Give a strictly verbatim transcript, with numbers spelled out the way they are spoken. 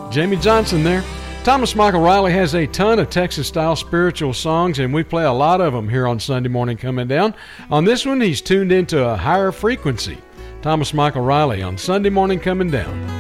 Jamie Johnson there. Thomas Michael Riley has a ton of Texas-style spiritual songs, and we play a lot of them here on Sunday Morning Coming Down. On this one, he's tuned into a higher frequency. Thomas Michael Riley on Sunday Morning Coming Down.